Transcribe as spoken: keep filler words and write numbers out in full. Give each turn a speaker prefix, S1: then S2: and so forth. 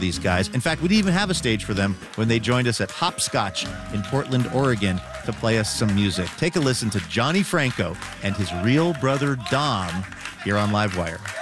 S1: these guys. In fact, we didn't even have a stage for them when they joined us at Hopscotch in Portland, Oregon, to play us some music. Take a listen to Johnny Franco and his real brother Dom here on Livewire.